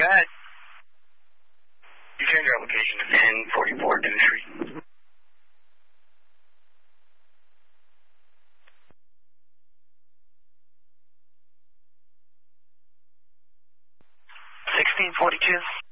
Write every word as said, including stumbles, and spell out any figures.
Go ahead. You change your application to ten forty-four Dentistry. sixteen forty-two.